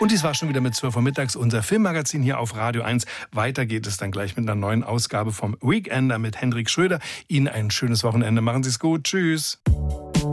Und dies war schon wieder mit 12 Uhr mittags unser Filmmagazin hier auf Radio 1. Weiter geht es dann gleich mit einer neuen Ausgabe vom Weekender mit Hendrik Schröder. Ihnen ein schönes Wochenende. Machen Sie es gut. Tschüss.